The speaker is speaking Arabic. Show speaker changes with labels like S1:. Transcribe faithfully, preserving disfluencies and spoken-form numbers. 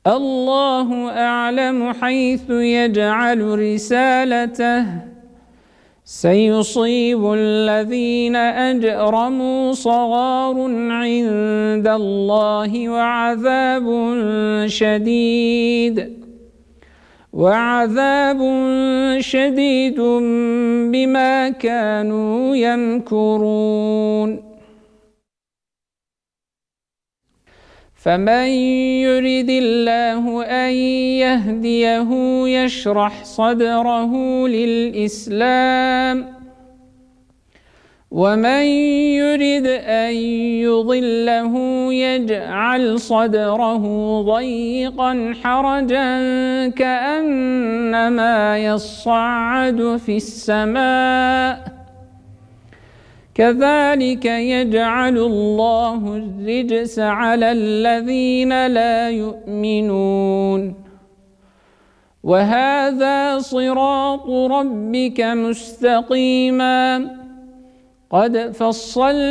S1: الله أعلم حيث يجعل رسالته سيصيب الذين أجرموا صغار عند الله وعذاب شديد وعذاب شديد بما كانوا يمكرون فمن يرد الله أن يهديه يشرح صدره للإسلام ومن يرد أن يضله يجعل صدره ضيقا حرجا كأنما يصعد في السماء كذلك يجعل الله الرجس على الذين لا يؤمنون وهذا صراط ربك مستقيما قد فصلنا